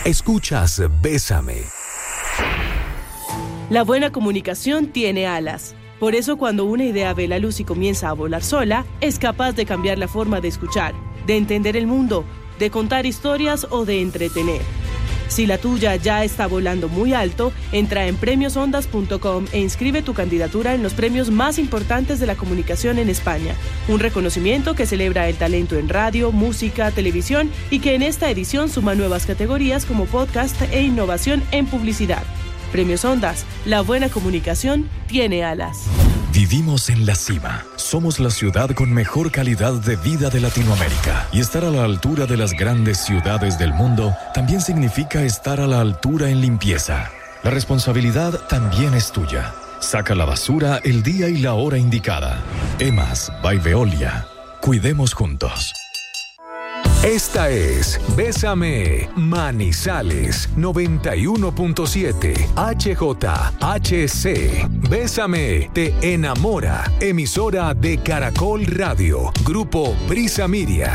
Escuchas Bésame. La buena comunicación tiene alas. Por eso cuando una idea ve la luz y comienza a volar sola, es capaz de cambiar la forma de escuchar, de entender el mundo, de contar historias o de entretener. Si la tuya ya está volando muy alto, entra en premiosondas.com e inscribe tu candidatura en los premios más importantes de la comunicación en España. Un reconocimiento que celebra el talento en radio, música, televisión y que en esta edición suma nuevas categorías como podcast e innovación en publicidad. Premios Ondas, la buena comunicación tiene alas. Vivimos en la cima. Somos la ciudad con mejor calidad de vida de Latinoamérica. Y estar a la altura de las grandes ciudades del mundo también significa estar a la altura en limpieza. La responsabilidad también es tuya. Saca la basura el día y la hora indicada. EMAS by Veolia. Cuidemos juntos. Esta es Bésame Manizales 91.7 HJHC. Bésame te enamora. Emisora de Caracol Radio. Grupo Prisa Miria.